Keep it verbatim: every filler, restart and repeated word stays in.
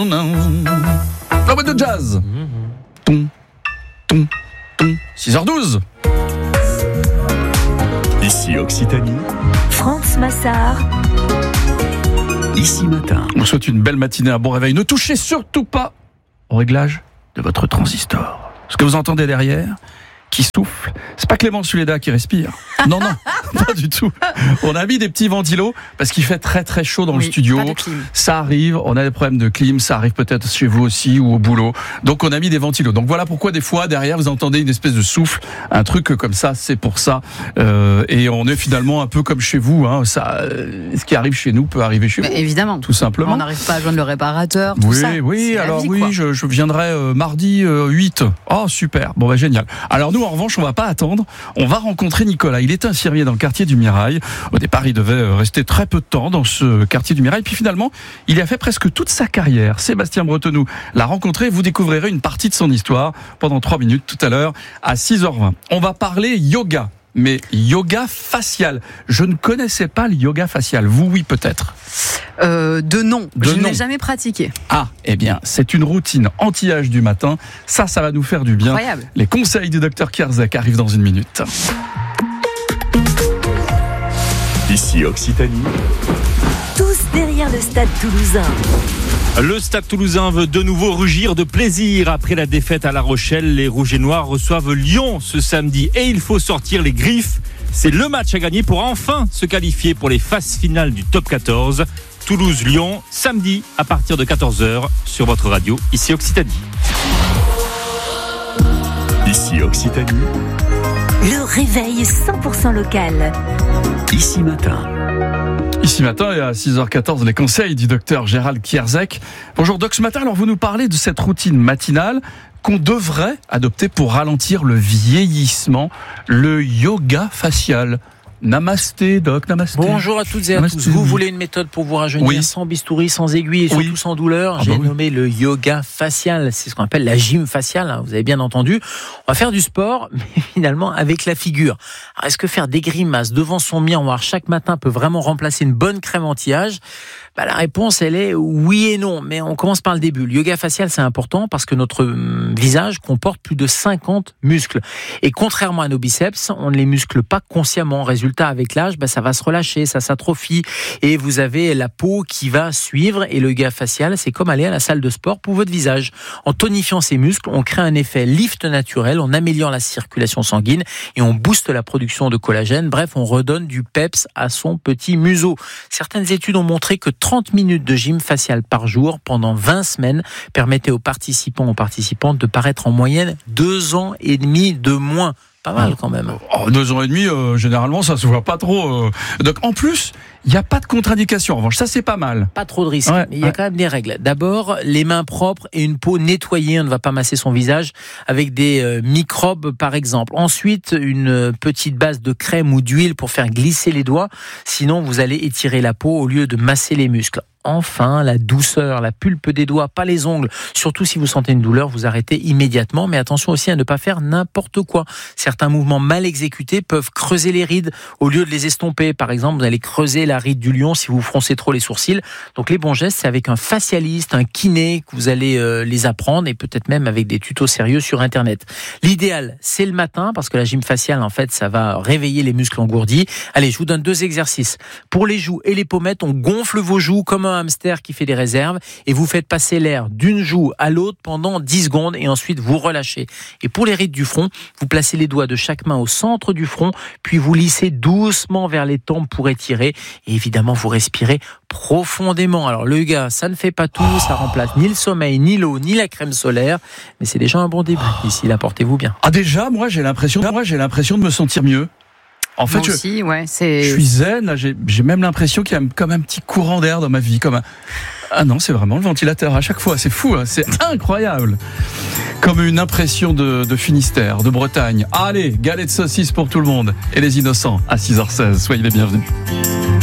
La boîte de jazz. Ton, ton, ton. six heures douze. Ici Occitanie. France Massard. Ici Matin. On vous souhaite une belle matinée, un bon réveil. Ne touchez surtout pas au réglage de votre transistor. Ce que vous entendez derrière, qui souffle, c'est pas Clément Suleda qui respire. Non, non, pas du tout. On a mis des petits ventilos parce qu'il fait très très chaud dans oui, le studio. Ça arrive, on a des problèmes de clim, ça arrive peut-être chez vous aussi ou au boulot. Donc on a mis des ventilos. Donc voilà pourquoi des fois derrière vous entendez une espèce de souffle, un truc comme ça, c'est pour ça. Euh, et on est finalement un peu comme chez vous. Hein. Ça, euh, ce qui arrive chez nous peut arriver chez Mais vous. Évidemment. Tout simplement. On n'arrive pas à joindre le réparateur. Tout oui, ça. oui, c'est alors vie, oui, je, je viendrai euh, mardi euh, huit. Oh super, bon bah génial. Alors nous en revanche, on va pas attendre. On va rencontrer Nicolas. Il est infirmier dans le quartier du Mirail. Au départ, il devait rester très peu de temps dans ce quartier du Mirail. Puis finalement, il y a fait presque toute sa carrière. Sébastien Bretonneau l'a rencontré. Vous découvrirez une partie de son histoire pendant trois minutes tout à l'heure à six heures vingt. On va parler yoga. Mais yoga facial. Je ne connaissais pas le yoga facial. Vous, oui, peut-être. Euh, de non. De je non. n'ai jamais pratiqué. Ah, eh bien, c'est une routine anti-âge du matin. Ça, ça va nous faire du bien. Incroyable. Les conseils du docteur Kierzek arrivent dans une minute. Ici Occitanie. Tous derrière le stade toulousain. Le Stade Toulousain veut de nouveau rugir de plaisir. Après la défaite à La Rochelle, les Rouges et Noirs reçoivent Lyon ce samedi. Et il faut sortir les griffes. C'est le match à gagner pour enfin se qualifier pour les phases finales du top quatorze. Toulouse-Lyon, samedi à partir de quatorze heures sur votre radio, ici Occitanie. Ici Occitanie. Le réveil cent pour cent local. Ici Matin. Ici matin et à six heures quatorze, les conseils du docteur Gérald Kierzek. Bonjour Doc, ce matin, alors vous nous parlez de cette routine matinale qu'on devrait adopter pour ralentir le vieillissement, le yoga facial. Namasté, Doc, namasté. Bonjour à toutes et à Namasté. tous. Vous voulez une méthode pour vous rajeunir Oui. sans bistouri, sans aiguille et surtout Oui. sans douleur? Ah J'ai bah oui. nommé le yoga facial. C'est ce qu'on appelle la gym faciale. Hein, vous avez bien entendu. On va faire du sport, mais finalement avec la figure. Alors, est-ce que faire des grimaces devant son miroir chaque matin peut vraiment remplacer une bonne crème anti-âge? Bah, la réponse, elle est oui et non. Mais on commence par le début. Le yoga facial, c'est important parce que notre hum, visage comporte plus de cinquante muscles. Et contrairement à nos biceps, on ne les muscle pas consciemment. Résultat, avec l'âge, bah, ça va se relâcher, ça s'atrophie. Et vous avez la peau qui va suivre. Et le yoga facial, c'est comme aller à la salle de sport pour votre visage. En tonifiant ces muscles, on crée un effet lift naturel, on améliore la circulation sanguine et on booste la production de collagène. Bref, on redonne du peps à son petit museau. Certaines études ont montré que trente minutes de gym facial par jour pendant vingt semaines permettaient aux participants aux participantes de paraître en moyenne deux ans et demi de moins. Pas mal quand même. Oh, deux ans et demi, euh, généralement, ça se voit pas trop. Euh. Donc, en plus, il n'y a pas de contre-indication. En revanche, ça, c'est pas mal. Pas trop de risques, Ouais, mais il y a ouais. quand même des règles. D'abord, les mains propres et une peau nettoyée. On ne va pas masser son visage avec des euh, microbes, par exemple. Ensuite, une petite base de crème ou d'huile pour faire glisser les doigts. Sinon, vous allez étirer la peau au lieu de masser les muscles. Enfin, la douceur, la pulpe des doigts, pas les ongles. Surtout si vous sentez une douleur, vous arrêtez immédiatement. Mais attention aussi à ne pas faire n'importe quoi. Certains mouvements mal exécutés peuvent creuser les rides au lieu de les estomper. Par exemple, vous allez creuser la ride du lion si vous froncez trop les sourcils. Donc les bons gestes, c'est avec un facialiste, un kiné que vous allez euh, les apprendre et peut-être même avec des tutos sérieux sur Internet. L'idéal, c'est le matin parce que la gym faciale, en fait, ça va réveiller les muscles engourdis. Allez, je vous donne deux exercices. Pour les joues et les pommettes, on gonfle vos joues comme un un hamster qui fait des réserves et vous faites passer l'air d'une joue à l'autre pendant dix secondes et ensuite vous relâchez. Et pour les rides du front, vous placez les doigts de chaque main au centre du front, puis vous lissez doucement vers les tempes pour étirer et évidemment vous respirez profondément. Alors le yoga, ça ne fait pas tout, ça remplace ni le sommeil, ni l'eau, ni la crème solaire, mais c'est déjà un bon début. Ici, là, portez-vous bien. Ah déjà, moi, j'ai l'impression, moi, j'ai l'impression de me sentir mieux. En fait, Moi je, aussi, ouais, c'est... je suis zen, j'ai, j'ai même l'impression qu'il y a comme un petit courant d'air dans ma vie. Comme un... Ah non, c'est vraiment le ventilateur à chaque fois, c'est fou, hein, c'est incroyable. Comme une impression de, de Finistère, de Bretagne. Allez, galette de saucisse pour tout le monde. Et les innocents, à six heures seize, soyez les bienvenus.